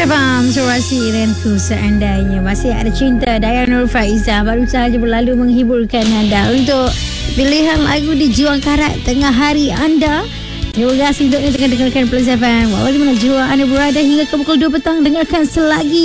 FM Surasi Renku seandainya masih ada cinta. Dayang Nur Faiza baru sahaja berlalu menghiburkan anda untuk pilihan lagu di Juang Karat tengah hari anda. Terima kasih untuk yang tengah dengarkan Plus FM. Walau di mana jua anda berada hingga ke pukul 2 petang, dengarkan selagi